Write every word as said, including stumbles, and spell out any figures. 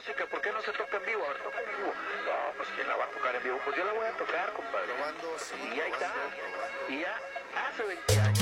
música, ¿por qué no se toca en vivo? Ahora toca en vivo. No, pues ¿quién la va a tocar en vivo? Pues yo la voy a tocar, compadre. Probando, sí, y ahí está. probando, probando. Y ya hace veinte años.